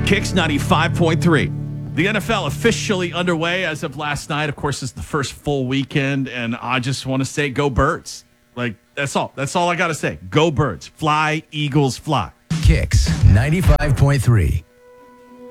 Kicks 95.3. The NFL officially underway as of last night. Of course, it's the first full weekend, and I just want to say go Birds. Like, that's all. That's all I got to say. Go Birds. Fly, Eagles, fly. Kicks 95.3.